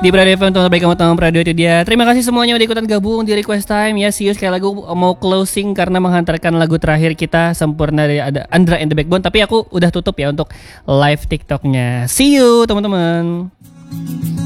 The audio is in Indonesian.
Di Prado FM untuk terbaik kamu teman Prado itu dia. Terima kasih semuanya udah ikutan gabung di Request Time ya. See you sekali lagi mau closing karena menghantarkan lagu terakhir kita Sempurna dari ada Andra and the Backbone. Tapi aku udah tutup ya untuk live TikToknya. See you teman-teman.